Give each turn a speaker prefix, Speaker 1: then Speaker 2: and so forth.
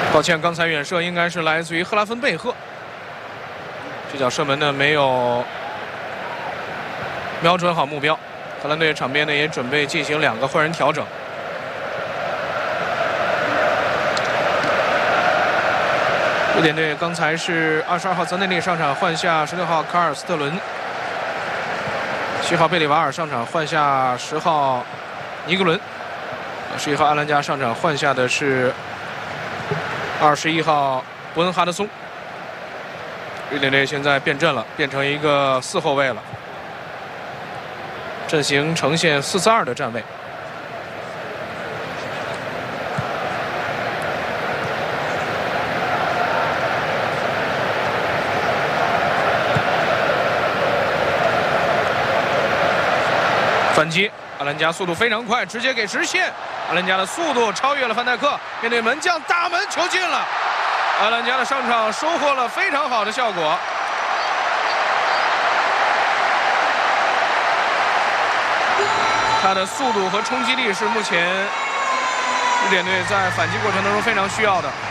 Speaker 1: 抱歉，刚才远射应该是来自于赫拉芬贝赫，这脚射门呢没有瞄准好目标。荷兰队场边呢也准备进行2个换人调整。瑞典队刚才是22号泽内利上场换下16号卡尔斯特伦，7号贝里瓦尔上场换下10号尼格伦，11号阿兰加上场换下的是21号伯恩哈德松。瑞典队现在变阵了，变成一个4后卫了，阵型呈现4-4-2的站位。反击，阿兰加速度非常快，直接给直线。阿兰加的速度超越了范戴克，面对门将打门，球进了。阿兰加的上场收获了非常好的效果。他的速度和冲击力是目前瑞典队在反击过程当中非常需要的。